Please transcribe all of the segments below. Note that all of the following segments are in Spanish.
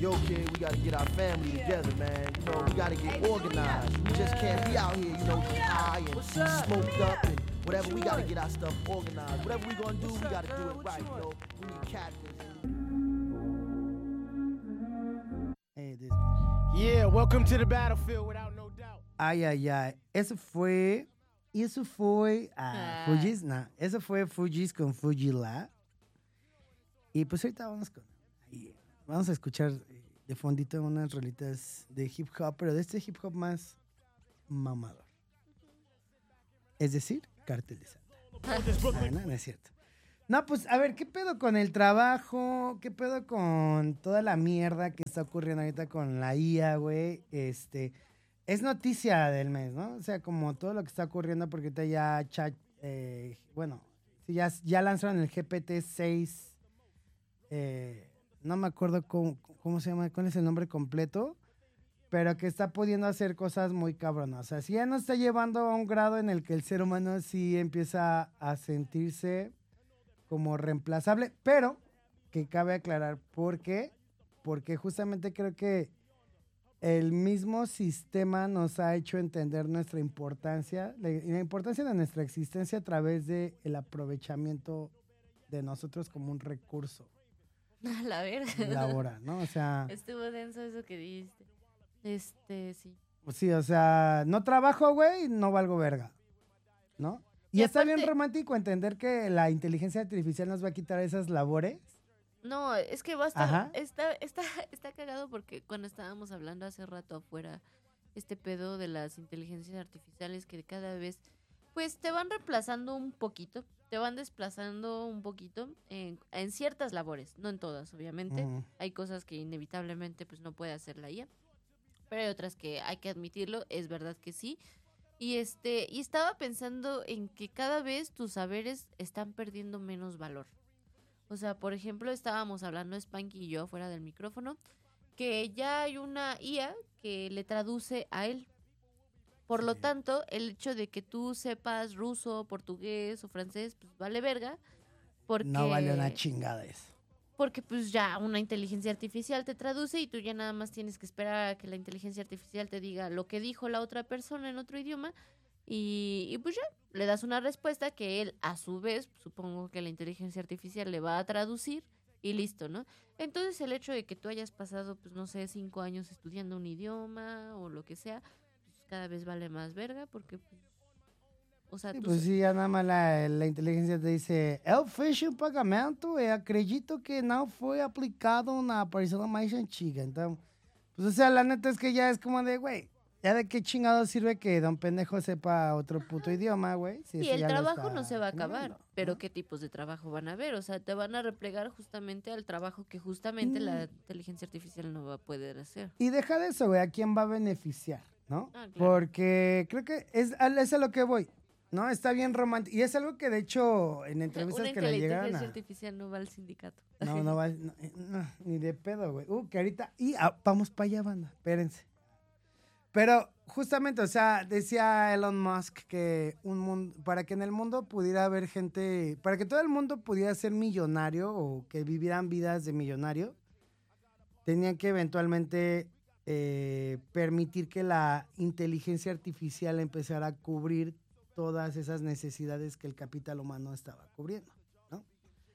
yo, kid, we gotta get our family together, man. You know, we gotta get organized. We just can't be out here, you know, high and smoked up and whatever. We gotta get our stuff organized. Whatever we gonna do, we gotta do it right, you know. We need captains. Hey, this. Yeah, welcome to the battlefield without no doubt. Ay, ay, ay. Eso fue. Fujis, no. Eso fue Fujis con Fujila. Y pues ahorita vamos a escuchar de fondito unas rolitas de hip hop, pero de este hip hop más mamador. Es decir, Cártel de Santa. No es cierto. No, pues a ver, ¿qué pedo con el trabajo? ¿Qué pedo con toda la mierda que está ocurriendo ahorita con la IA, güey? Es noticia del mes, ¿no? O sea, como todo lo que está ocurriendo, porque ahorita ya ya lanzaron el GPT-6. No me acuerdo cómo se llama, cuál es el nombre completo, pero que está pudiendo hacer cosas muy cabronas. O sea, si ya nos está llevando a un grado en el que el ser humano sí empieza a sentirse como reemplazable, pero que cabe aclarar por qué, porque justamente creo que el mismo sistema nos ha hecho entender nuestra importancia, la importancia de nuestra existencia a través del aprovechamiento de nosotros como un recurso. A la verga. Laboral, ¿no? O sea... Estuvo denso eso que dijiste. Sí. Sí, o sea, no trabajo, güey, no valgo verga, ¿no? Y está aparte, bien romántico entender que la inteligencia artificial nos va a quitar esas labores. No, es que va a estar... Está cagado porque cuando estábamos hablando hace rato afuera, este pedo de las inteligencias artificiales que cada vez, pues, te van reemplazando un poquito, te van desplazando un poquito en ciertas labores, no en todas, obviamente. Uh-huh. Hay cosas que inevitablemente, pues, no puede hacer la IA, pero hay otras que hay que admitirlo, es verdad que sí. Y estaba pensando en que cada vez tus saberes están perdiendo menos valor. O sea, por ejemplo, estábamos hablando Spanky y yo fuera del micrófono, que ya hay una IA que le traduce a él. Por lo tanto, el hecho de que tú sepas ruso, portugués o francés, pues vale verga. Porque, no vale una chingada eso. Porque pues ya una inteligencia artificial te traduce y tú ya nada más tienes que esperar a que la inteligencia artificial te diga lo que dijo la otra persona en otro idioma y pues ya le das una respuesta que él a su vez, supongo que la inteligencia artificial le va a traducir y listo, ¿no? Entonces el hecho de que tú hayas pasado, pues no sé, 5 años estudiando un idioma o lo que sea, pues cada vez vale más verga porque pues, o sea, Sí, pues sí, ya nada más la inteligencia te dice, eu fiz pagamento e acredito que no fue aplicado na persona más antiga. Entonces, pues o sea, la neta es que ya es como de, güey, ya de qué chingado sirve que don pendejo sepa otro puto idioma, güey. Si y eso el ya lo trabajo está no se va a acabar, generando, pero ¿no? ¿qué tipos de trabajo van a haber? O sea, te van a replegar justamente al trabajo que justamente la inteligencia artificial no va a poder hacer. Y deja de eso, güey, ¿a quién va a beneficiar, no? Ah, claro. Porque creo que es a lo que voy, ¿no? Está bien romántico. Y es algo que, de hecho, en entrevistas Una que le llegan inteligencia a... artificial no va al sindicato. No va, no, ni de pedo, güey. Que ahorita... vamos para allá, banda, espérense. Pero justamente, o sea, decía Elon Musk que para que en el mundo pudiera haber gente, para que todo el mundo pudiera ser millonario o que vivieran vidas de millonario, tenían que eventualmente permitir que la inteligencia artificial empezara a cubrir todas esas necesidades que el capital humano estaba cubriendo, ¿no?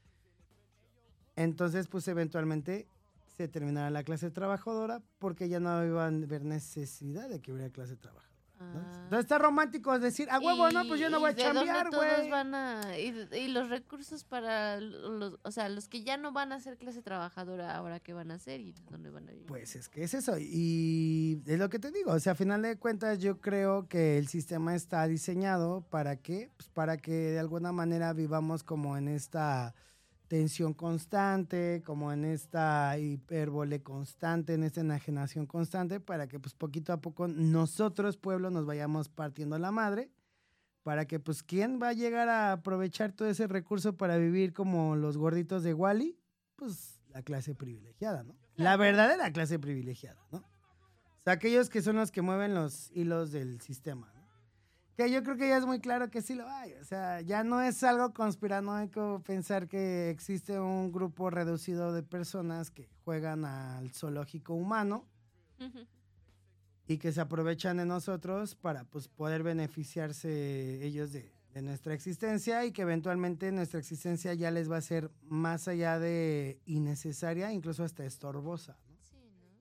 Entonces, pues eventualmente se terminará la clase trabajadora porque ya no iba a haber necesidad de que hubiera clase trabajadora. ¿No? Entonces está romántico decir, a huevo, no, pues yo no voy a chambear, güey. Y los recursos para los que ya no van a hacer clase trabajadora, ahora qué van a hacer y dónde van a vivir. Pues es que es eso, y es lo que te digo, o sea, a final de cuentas yo creo que el sistema está diseñado para que, pues para que de alguna manera vivamos como en esta tensión constante, como en esta hipérbole constante, en esta enajenación constante, para que pues poquito a poco nosotros, pueblo, nos vayamos partiendo la madre, para que pues ¿quién va a llegar a aprovechar todo ese recurso para vivir como los gorditos de Wall-E? Pues la clase privilegiada, ¿no? La verdadera clase privilegiada, ¿no? O sea, aquellos que son los que mueven los hilos del sistema, ¿no? Que yo creo que ya es muy claro que sí lo hay. O sea, ya no es algo conspiranoico pensar que existe un grupo reducido de personas que juegan al zoológico humano y que se aprovechan de nosotros para pues, poder beneficiarse ellos de nuestra existencia y que eventualmente nuestra existencia ya les va a ser más allá de innecesaria, incluso hasta estorbosa, ¿no? Sí, ¿no?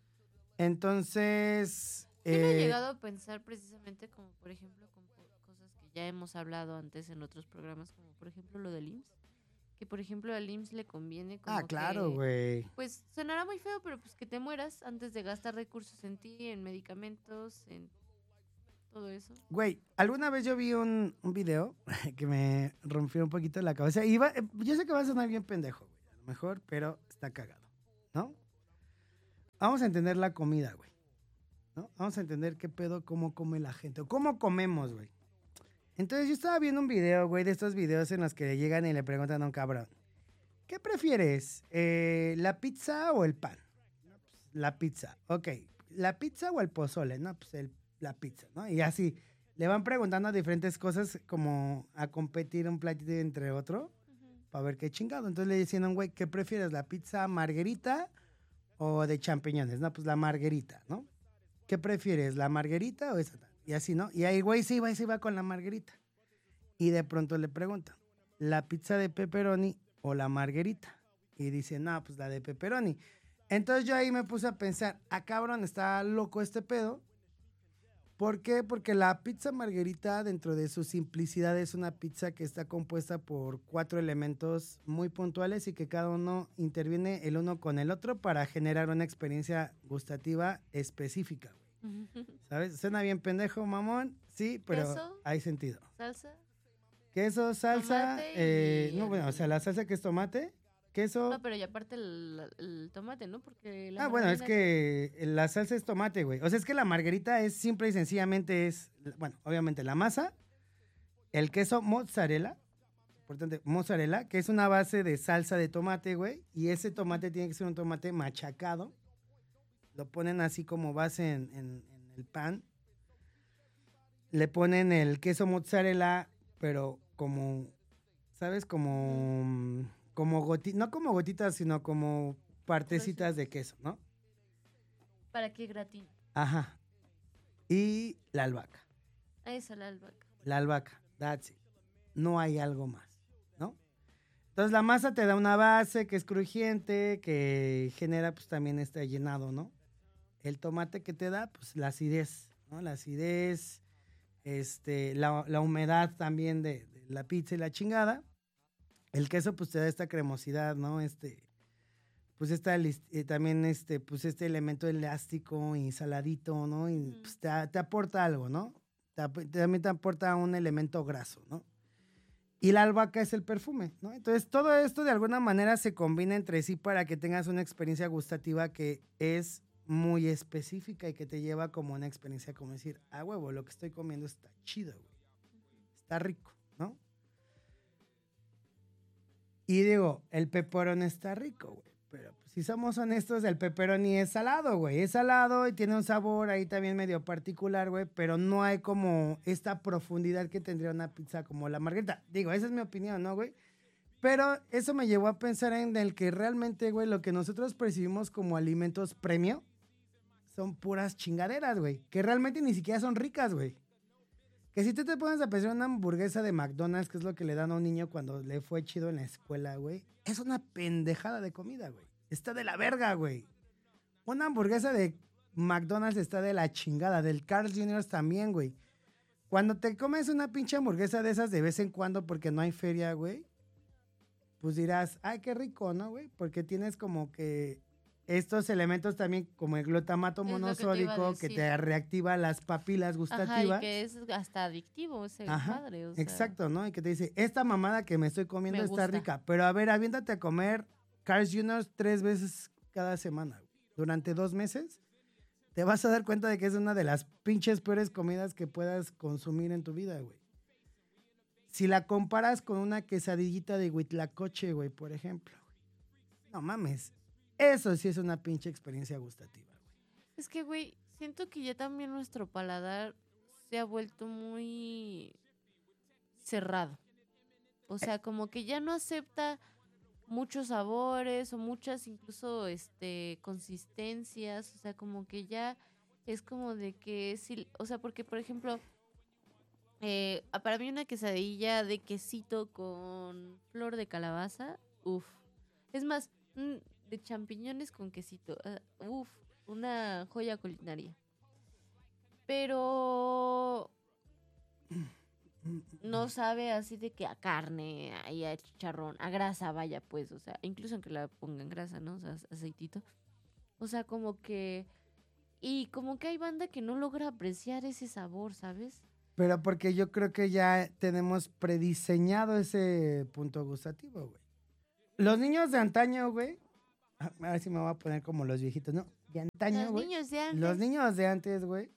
Entonces... Yo me he llegado a pensar precisamente como, por ejemplo, con cosas que ya hemos hablado antes en otros programas, como por ejemplo lo del IMSS, que por ejemplo al IMSS le conviene como claro, que, güey. pues sonará muy feo, pero pues que te mueras antes de gastar recursos en ti, en medicamentos, en todo eso. Güey, alguna vez yo vi un video que me rompió un poquito la cabeza. Yo sé que va a sonar bien pendejo, güey, a lo mejor, pero está cagado, ¿no? Vamos a entender la comida, güey, ¿no? Vamos a entender qué pedo, cómo come la gente, o cómo comemos, güey. Entonces yo estaba viendo un video, güey, de estos videos en los que llegan y le preguntan a un cabrón, ¿qué prefieres, la pizza o el pan? No, pues, la pizza, ok. ¿La pizza o el pozole? No, pues la pizza, ¿no? Y así, le van preguntando diferentes cosas como a competir un platito entre otro para ver qué chingado. Entonces le decían a un güey, ¿qué prefieres, la pizza margarita o de champiñones? No, pues la margarita, ¿no? ¿Qué prefieres, la margarita o esa? Y así, ¿no? Y ahí, güey, se iba con la margarita. Y de pronto le preguntan, ¿la pizza de pepperoni o la margarita? Y dice, no, pues la de pepperoni. Entonces yo ahí me puse a pensar, cabrón, está loco este pedo. ¿Por qué? Porque la pizza margarita, dentro de su simplicidad, es una pizza que está compuesta por 4 elementos muy puntuales y que cada uno interviene el uno con el otro para generar una experiencia gustativa específica, güey. ¿Sabes? Suena bien pendejo, mamón, sí, pero ¿Queso? hay sentido. ¿Salsa? Queso, salsa, Tomate y no, bueno, o sea, la salsa que es tomate, queso. No, pero y aparte el tomate, ¿no? Porque la Bueno, es margarina que la salsa es tomate, güey. O sea, es que la margarita es simple y sencillamente bueno, obviamente la masa, el queso mozzarella, importante, mozzarella, que es una base de salsa de tomate, güey, y ese tomate tiene que ser un tomate machacado. Lo ponen así como base en el pan. Le ponen el queso mozzarella, pero como, ¿sabes? Como no como gotitas, sino como partecitas de queso, ¿no? ¿Para qué gratina? Ajá. Y la albahaca. Esa la albahaca. La albahaca, that's it. No hay algo más, ¿no? Entonces la masa te da una base que es crujiente, que genera pues también este llenado, ¿no? El tomate que te da, pues la acidez, ¿no? La acidez, la humedad también de la pizza y la chingada. El queso pues te da esta cremosidad, ¿no? Pues también pues este elemento elástico y saladito, ¿no? Y pues te aporta algo, ¿no? También te aporta un elemento graso, ¿no? Y la albahaca es el perfume, ¿no? Entonces todo esto de alguna manera se combina entre sí para que tengas una experiencia gustativa que es muy específica y que te lleva como una experiencia como decir, huevo, lo que estoy comiendo está chido, güey. Está rico, ¿no? Y digo, el pepperoni está rico, güey. Pero pues, si somos honestos, el pepperoni es salado, güey. Es salado y tiene un sabor ahí también medio particular, güey. Pero no hay como esta profundidad que tendría una pizza como la margarita. Digo, esa es mi opinión, ¿no, güey? Pero eso me llevó a pensar en el que realmente, güey, lo que nosotros percibimos como alimentos premio son puras chingaderas, güey. Que realmente ni siquiera son ricas, güey. Que si tú te pones a pensar una hamburguesa de McDonald's, que es lo que le dan a un niño cuando le fue chido en la escuela, güey, es una pendejada de comida, güey. Está de la verga, güey. Una hamburguesa de McDonald's está de la chingada. Del Carl's Jr. también, güey. Cuando te comes una pinche hamburguesa de esas de vez en cuando porque no hay feria, güey, pues dirás, ay, qué rico, ¿no, güey? Porque tienes como que estos elementos también, como el glutamato Es lo que te iba a monosódico, que decir. te reactiva las papilas gustativas. Ajá, y que es hasta adictivo ese Ajá, padre, o sea. exacto, ¿no? Y que te dice, esta mamada que me estoy comiendo Me está gusta. rica, pero a ver, aviéntate a comer Carl's Jr. 3 veces cada semana, güey. Durante 2 meses, te vas a dar cuenta de que es una de las pinches peores comidas que puedas consumir en tu vida, güey. Si la comparas con una quesadillita de huitlacoche, güey, por ejemplo, güey. No mames, eso sí es una pinche experiencia gustativa, güey. Es que, güey, siento que ya también nuestro paladar se ha vuelto muy cerrado. O sea, como que ya no acepta muchos sabores o muchas incluso consistencias. O sea, como que ya es como de que sí, o sea, porque por ejemplo, para mí una quesadilla de quesito con flor de calabaza, uff. Es más, de champiñones con quesito, uff, una joya culinaria. Pero no sabe así de que a carne, y a chicharrón, a grasa, vaya, pues, o sea, incluso aunque la pongan grasa, ¿no? O sea, aceitito. O sea, como que... Y como que hay banda que no logra apreciar ese sabor, ¿sabes? Pero porque yo creo que ya tenemos prediseñado ese punto gustativo, güey. Los niños de antaño, güey, a ver si me voy a poner como los viejitos, ¿no? De antaño, Los güey. niños de antes. Los niños de antes, güey.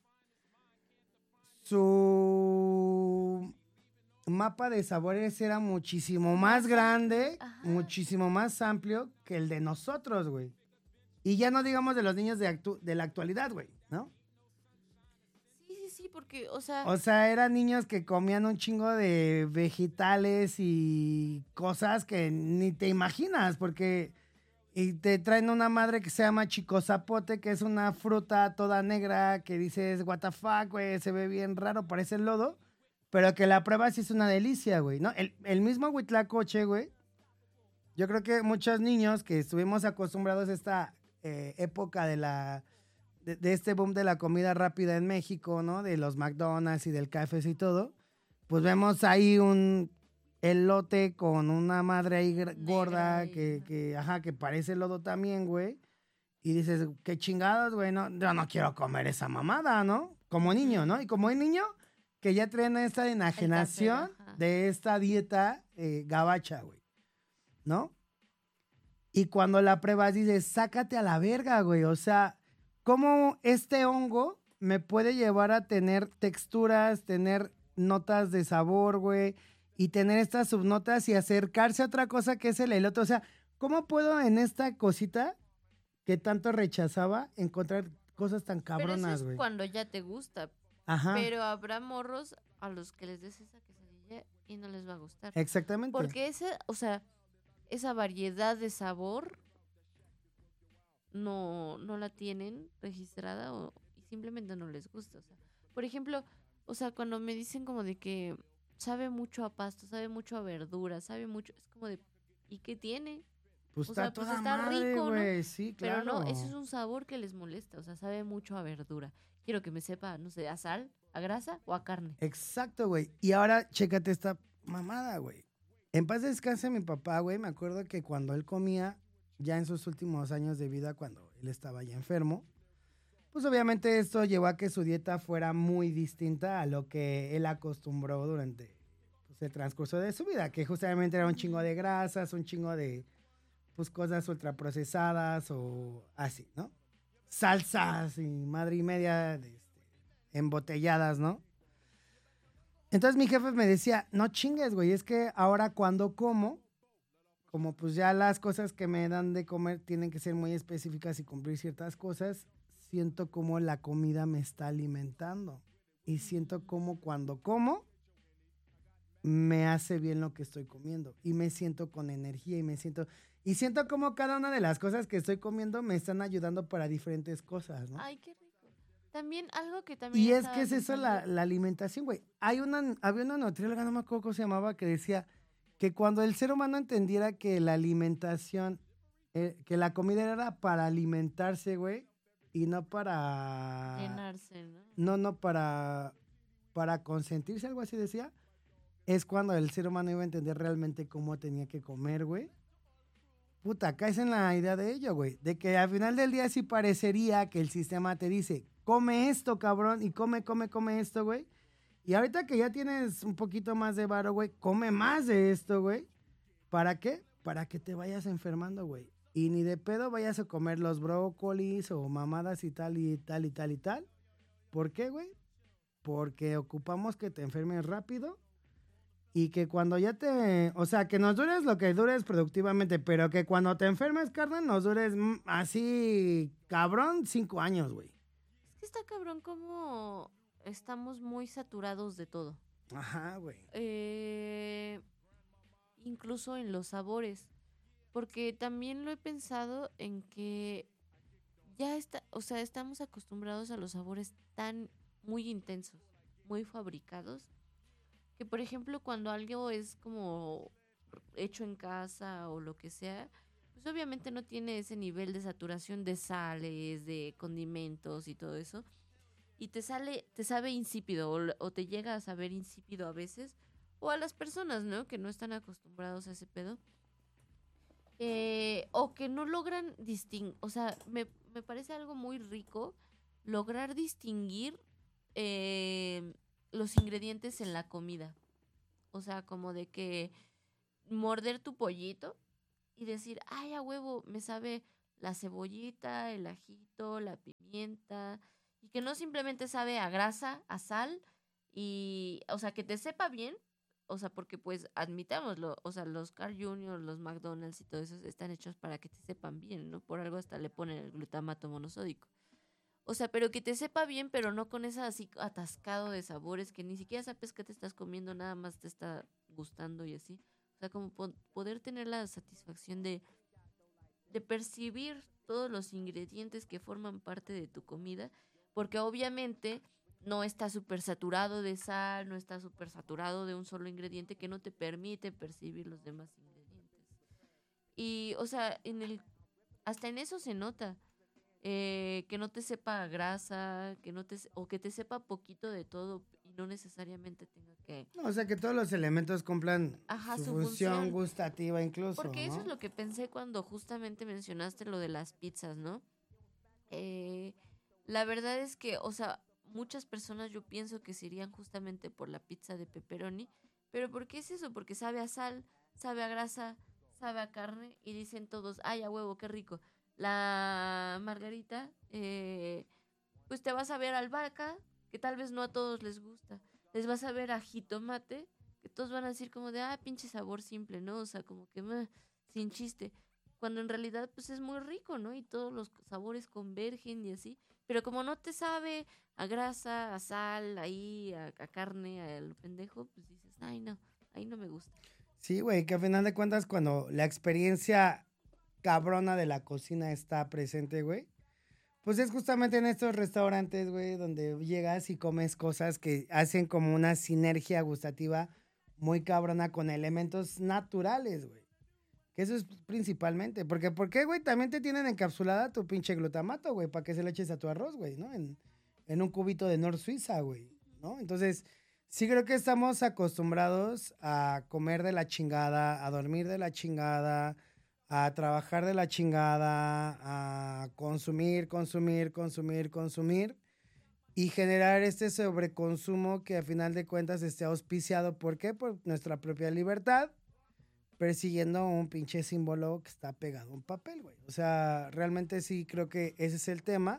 Su mapa de sabores era muchísimo más grande, Ajá. muchísimo más amplio que el de nosotros, güey. Y ya no digamos de los niños de la actualidad, güey, ¿no? Sí, porque, o sea... O sea, eran niños que comían un chingo de vegetales y cosas que ni te imaginas, porque y te traen una madre que se llama chico zapote, que es una fruta toda negra que dices, what the fuck, güey, se ve bien raro, parece lodo, pero que la pruebas y es una delicia, güey, ¿no? El mismo huitlacoche, güey, yo creo que muchos niños que estuvimos acostumbrados a esta época de este boom de la comida rápida en México, ¿no? De los McDonald's y del KFC y todo, pues vemos ahí un elote con una madre ahí gorda que parece lodo también, güey. Y dices, qué chingados, güey, no, yo no quiero comer esa mamada, ¿no? Como niño, ¿no? Y como hay niño que ya traen esta enajenación de esta dieta gabacha, güey, ¿no? Y cuando la pruebas dices, sácate a la verga, güey, o sea... ¿Cómo este hongo me puede llevar a tener texturas, tener notas de sabor, güey? Y tener estas subnotas y acercarse a otra cosa que es el elote. O sea, ¿cómo puedo en esta cosita que tanto rechazaba encontrar cosas tan cabronas, pero eso güey? es cuando ya te gusta. Ajá. Pero habrá morros a los que les des esa quesadilla y no les va a gustar. Exactamente. Porque esa variedad de sabor... no la tienen registrada y simplemente no les gusta. O sea, por ejemplo, o sea, cuando me dicen como de que sabe mucho a pasto, sabe mucho a verdura, sabe mucho, es como de, ¿y qué tiene? Pues O está sea, pues toda está madre, rico, ¿no? güey. Sí, claro. Pero no, eso es un sabor que les molesta, o sea, sabe mucho a verdura. Quiero que me sepa, no sé, a sal, a grasa o a carne. Exacto, güey. Y ahora, chécate esta mamada, güey. En paz descanse mi papá, güey. Me acuerdo que cuando él comía, ya en sus últimos años de vida, cuando él estaba ya enfermo, pues obviamente esto llevó a que su dieta fuera muy distinta a lo que él acostumbró durante pues, el transcurso de su vida, que justamente era un chingo de grasas, un chingo de pues, cosas ultraprocesadas o así, ¿no? Salsas y madre y media embotelladas, ¿no? Entonces mi jefe me decía, no chingues, güey, es que ahora cuando como pues ya las cosas que me dan de comer tienen que ser muy específicas y cumplir ciertas cosas, siento como la comida me está alimentando. Y siento como cuando como, me hace bien lo que estoy comiendo. Y me siento con energía y siento como cada una de las cosas que estoy comiendo me están ayudando para diferentes cosas, ¿no? Ay, qué rico. También algo que también Y es estaba que es eso pensando- la alimentación, güey. Había una nutrióloga, no me acuerdo cómo se llamaba, que decía que cuando el ser humano entendiera que la alimentación, que la comida era para alimentarse, güey, y no para... llenarse, ¿no? No, para consentirse, algo así decía, es cuando el ser humano iba a entender realmente cómo tenía que comer, güey. Puta, caes en la idea de ello, güey. De que al final del día sí parecería que el sistema te dice, come esto, cabrón, y come esto, güey. Y ahorita que ya tienes un poquito más de varo, güey, come más de esto, güey. ¿Para qué? Para que te vayas enfermando, güey. Y ni de pedo vayas a comer los brócolis o mamadas y tal y tal y tal y tal. ¿Por qué, güey? Porque ocupamos que te enfermes rápido y que cuando ya o sea, que nos dures lo que dures productivamente, pero que cuando te enfermes, carnal, nos dures así, cabrón, 5 años, güey. Es que está cabrón como estamos muy saturados de todo. Ajá, güey. Incluso en los sabores. Porque también lo he pensado en que ya está, o sea, estamos acostumbrados a los sabores tan muy intensos, muy fabricados, que por ejemplo cuando algo es como hecho en casa o lo que sea, pues obviamente no tiene ese nivel de saturación de sales, de condimentos y todo eso, y te sabe insípido o te llega a saber insípido a veces, o a las personas, ¿no? Que no están acostumbrados a ese pedo. O que no logran distinguir, o sea, me parece algo muy rico lograr distinguir los ingredientes en la comida. O sea, como de que morder tu pollito y decir, ay, a huevo, me sabe la cebollita, el ajito, la pimienta, y que no simplemente sabe a grasa, a sal, y, o sea, que te sepa bien, o sea, porque pues admitámoslo, o sea, los Carl Jr., los McDonald's y todo eso están hechos para que te sepan bien, ¿no? Por algo hasta le ponen el glutamato monosódico. O sea, pero que te sepa bien, pero no con esa así atascado de sabores que ni siquiera sabes que te estás comiendo, nada más te está gustando y así. O sea, como poder tener la satisfacción de percibir todos los ingredientes que forman parte de tu comida, porque obviamente no está súper saturado de sal, no está súper saturado de un solo ingrediente que no te permite percibir los demás ingredientes. Y, o sea, hasta en eso se nota. Que no te sepa a grasa, o que te sepa poquito de todo y no necesariamente tenga que... No, o sea, que todos los elementos cumplan Ajá, su su función función. gustativa incluso, Porque eso ¿no? es lo que pensé cuando justamente mencionaste lo de las pizzas, ¿no? Eh, la verdad es que, o sea, muchas personas yo pienso que se irían justamente por la pizza de pepperoni, pero ¿por qué es eso? Porque sabe a sal, sabe a grasa, sabe a carne y dicen todos, ay, a huevo, qué rico. La margarita, pues te vas a ver albahaca, que tal vez no a todos les gusta. Les vas a ver a jitomate, que todos van a decir como de, ah, pinche sabor simple, ¿no? O sea, como que sin chiste. Cuando en realidad, pues es muy rico, ¿no? Y todos los sabores convergen y así. Pero como no te sabe a grasa, a sal, ahí, a carne, a lo pendejo, pues dices, ay, no, ahí no me gusta. Sí, güey, que a final de cuentas cuando la experiencia cabrona de la cocina está presente, güey, pues es justamente en estos restaurantes, güey, donde llegas y comes cosas que hacen como una sinergia gustativa muy cabrona con elementos naturales, güey. Que eso es principalmente. Porque, ¿por qué, güey? También te tienen encapsulada tu pinche glutamato, güey, para que se le eches a tu arroz, güey, ¿no? En un cubito de Nor Suiza, güey, ¿no? Entonces, sí creo que estamos acostumbrados a comer de la chingada, a dormir de la chingada, a trabajar de la chingada, a consumir, consumir, consumir, consumir y generar este sobreconsumo que a final de cuentas esté auspiciado. ¿Por qué? Por nuestra propia libertad, persiguiendo un pinche símbolo que está pegado a un papel, güey. O sea, realmente sí creo que ese es el tema.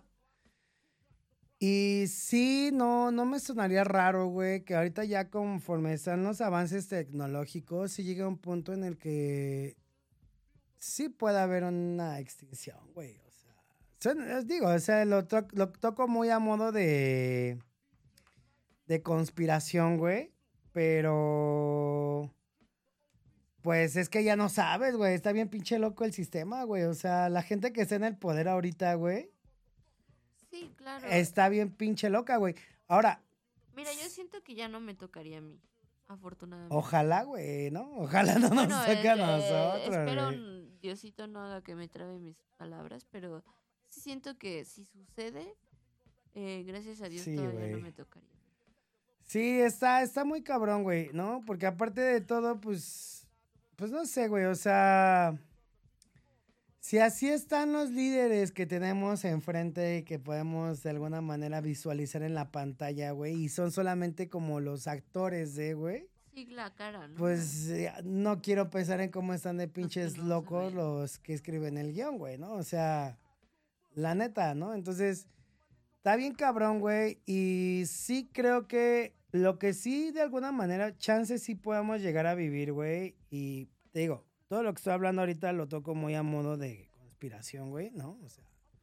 Y sí, no me sonaría raro, güey, que ahorita ya conforme están los avances tecnológicos, sí llega un punto en el que sí puede haber una extinción, güey. O sea, les digo, o sea, lo toco muy a modo de conspiración, güey, pero pues es que ya no sabes, güey, está bien pinche loco el sistema, güey. O sea, la gente que está en el poder ahorita, güey, Sí, claro. está bien pinche loca, güey. Ahora, Mira, yo siento que ya no me tocaría a mí, afortunadamente. ojalá, güey, ¿no? Ojalá no nos Bueno, toque a nosotros, espero güey. Diosito no haga que me trabe mis palabras, pero sí siento que si sucede, gracias a Dios Sí, todavía no güey. me tocaría. Sí, está muy cabrón, güey, ¿no? Porque aparte de todo, pues no sé, güey, o sea, si así están los líderes que tenemos enfrente y que podemos de alguna manera visualizar en la pantalla, güey, y son solamente como los actores de, güey, Sí, la cara, ¿no? pues no quiero pensar en cómo están de pinches no locos saben. los que escriben el guión, güey, ¿no? O sea, la neta, ¿no? Entonces, está bien cabrón, güey, y sí creo que lo que sí de alguna manera, chances sí podamos llegar a vivir, güey, y te digo, todo lo que estoy hablando ahorita lo toco muy a modo de conspiración, güey, ¿no? O sea,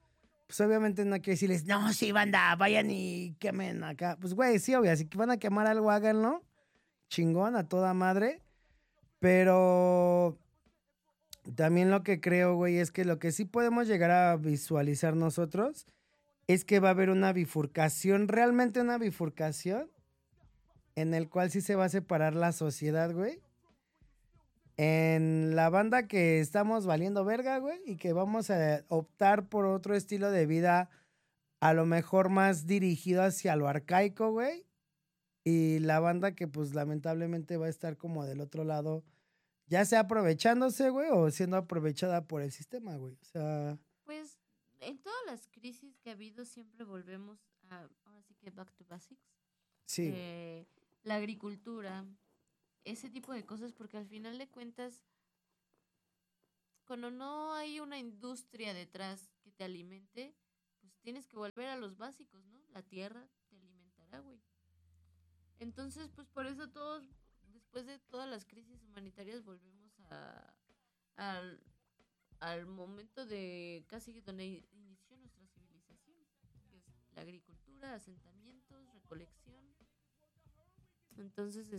pues obviamente no quiero decirles, no, sí, banda, vayan y quemen acá. Pues, güey, sí, obvio, si van a quemar algo, háganlo. Chingón, a toda madre. Pero también lo que creo, güey, es que lo que sí podemos llegar a visualizar nosotros es que va a haber una bifurcación, realmente una bifurcación, en el cual sí se va a separar la sociedad, güey. En la banda que estamos valiendo verga, güey, y que vamos a optar por otro estilo de vida a lo mejor más dirigido hacia lo arcaico, güey. Y la banda que pues lamentablemente va a estar como del otro lado, ya sea aprovechándose, güey, o siendo aprovechada por el sistema, güey. O sea, Pues en todas las crisis que ha habido siempre volvemos a, ahora sí que back to basics. sí, güey. La agricultura, ese tipo de cosas, porque al final de cuentas, cuando no hay una industria detrás que te alimente, pues tienes que volver a los básicos, ¿no? La tierra te alimentará, güey. Entonces, pues por eso todos, después de todas las crisis humanitarias, volvemos al, al momento de casi donde inició nuestra civilización, que es la agricultura, asentamientos, recolección. Entonces,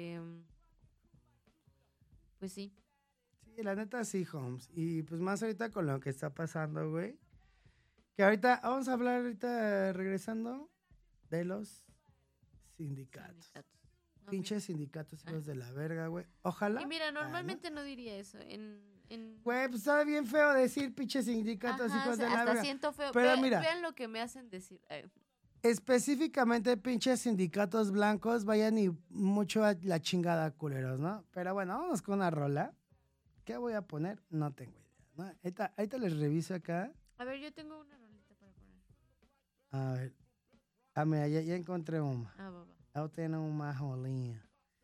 pues sí. Sí, la neta sí, Holmes. Y pues más ahorita con lo que está pasando, güey. Que ahorita, vamos a hablar ahorita regresando de los sindicatos. Sindicatos. No, Pinches sindicatos hijos de la verga, güey. Ojalá. y mira, normalmente no diría eso. Güey, pues está bien feo decir pinches sindicatos Ajá, hijos de la hasta verga. siento feo. Pero mira. Vean lo que me hacen decir. Específicamente pinches sindicatos blancos, vayan y mucho a la chingada, culeros, ¿no? Pero bueno, vamos con una rola. ¿Qué voy a poner? No tengo idea, ¿no? Ahorita les reviso acá. A ver, yo tengo una rolita para poner. A ver. Ah, mira, ya encontré una. Ah, va. Ahora tengo una rolilla.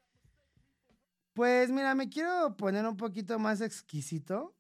Pues mira, me quiero poner un poquito más exquisito.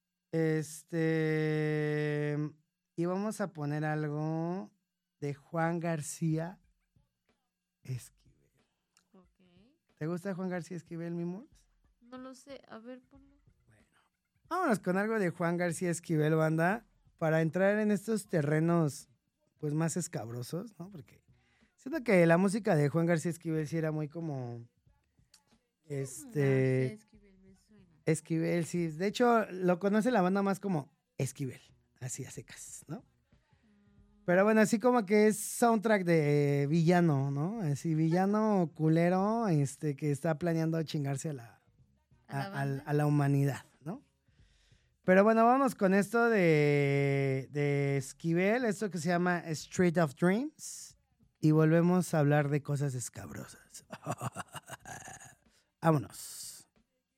Y vamos a poner algo de Juan García Esquivel. Ok. ¿Te gusta Juan García Esquivel, mi Murs? No lo sé. A ver, ponlo. Vámonos con algo de Juan García Esquivel, banda, para entrar en estos terrenos pues más escabrosos, ¿no? Porque siento que la música de Juan García Esquivel sí era muy como Esquivel me suena. Esquivel, sí. De hecho, lo conoce la banda más como Esquivel, así a secas, ¿no? Pero bueno, así como que es soundtrack de villano, ¿no? Así villano culero, que está planeando chingarse a la humanidad, ¿no? Pero bueno, vamos con esto de Esquivel, esto que se llama Street of Dreams, y volvemos a hablar de cosas escabrosas. Vámonos.